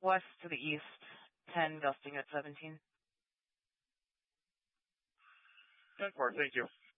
west to the east, 10, gusting at 17. 10-4, thank you.